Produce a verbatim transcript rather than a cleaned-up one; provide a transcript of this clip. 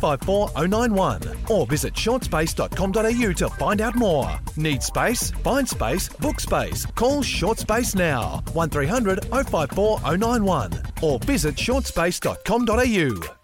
five four oh nine one or visit short space dot com dot a u to find out more. Need space? Find space, book space. Call Short Space now, one three hundred oh five four oh nine one or visit short space dot com dot a u.